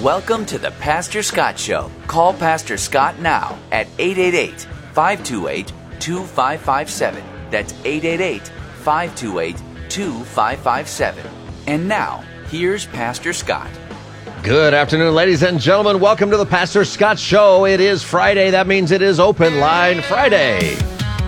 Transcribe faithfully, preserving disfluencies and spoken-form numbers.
Welcome to the Pastor Scott Show. Call Pastor Scott now at eight eight eight, five two eight, two five five seven. That's eight eight eight, five two eight, two five five seven. And now, here's Pastor Scott. Good afternoon, ladies and gentlemen. Welcome to the Pastor Scott Show. It is Friday. That means it is Open Line Friday.